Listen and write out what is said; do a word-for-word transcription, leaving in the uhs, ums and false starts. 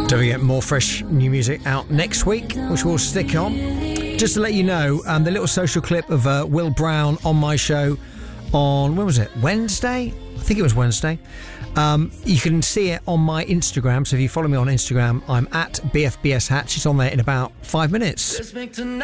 Don't forget, more fresh new music out next week, which we'll stick on. Just to let you know, um, the little social clip of uh, Will Brown on my show on, when was it? Wednesday? I think it was Wednesday. Um, you can see it on my Instagram. So if you follow me on Instagram, I'm at B F B S Hatch. It's on there in about five minutes.